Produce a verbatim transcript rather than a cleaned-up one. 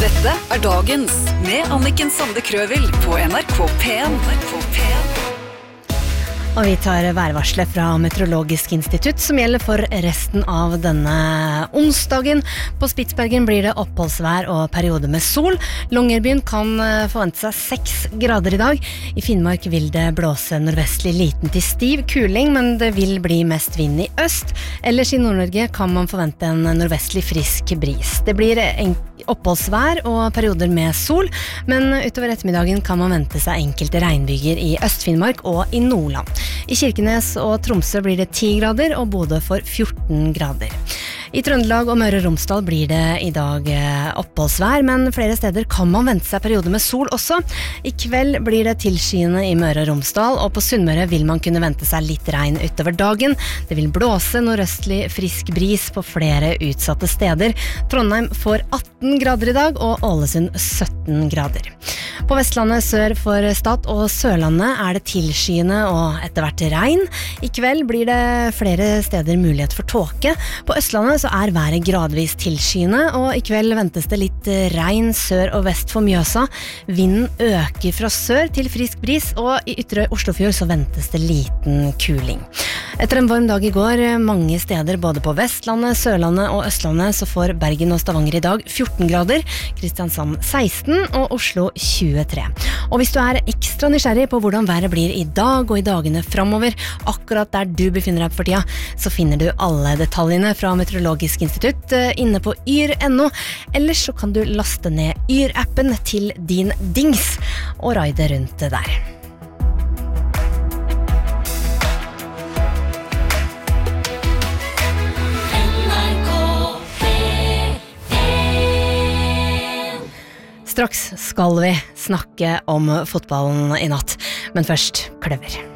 Dette er dagens med Anniken Sande Krøvel på N R K P en. Og vi tar værvarselet fra Meteorologisk institutt som gjelder for resten av denne onsdagen. På Spitsbergen blir det oppholdsvær og perioder med sol. Longyearbyen kan forvente seg seks grader i dag. I Finnmark vil det blåse nordvestlig liten til stiv kuling, men det vil bli mest vind i øst. Ellers i Nord-Norge kan man forvente en nordvestlig frisk bris. Det blir oppholdsvær og perioder med sol, men utover ettermiddagen kan man vente seg enkelte regnbyger i Øst-Finnmark og i Nordland. I Kirkenes og Tromsø blir det ti grader, og Bodø får fjorten grader. I Trøndelag og Møre og Romsdal blir det i dag oppholdsvær, men flere steder kan man vente seg perioder med sol også. I kveld blir det tilskyende i Møre og Romsdal, og på Sunnmøre vil man kunne vente seg litt regn utover dagen. Det vil blåse nordøstlig frisk bris på flere utsatte steder. Trondheim får atten grader i dag, og Ålesund sytten grader. På Vestlandet sør for Stad og Sørlandet er det tilskyende og etter hvert regn. I kveld blir det flere steder mulighet for tåke. På Østlandet så er været gradvis tilskyende, og i kveld ventes det litt regn sør og vest for Mjøsa. Vinden øker fra sør til frisk bris, og i ytre Oslofjord så ventes det liten kuling. Etter en varm dag i går, mange steder både på Vestlandet, Sørlandet og Østlandet, så får Bergen og Stavanger i dag fjorten grader, Kristiansand seksten og Oslo tjuetre. Og hvis du er ekstra nysgjerrig på hvordan været blir i dag og i dagene fremover, akkurat der du befinner deg for tida, så finner du alle detaljene fra Meteorologisk institutt inne på yr punktum no. Ellers så kan du laste ned Yr-appen til din dings og raide rundt det der. Straks skal vi snakke om fotballen i natt, men først Kløver.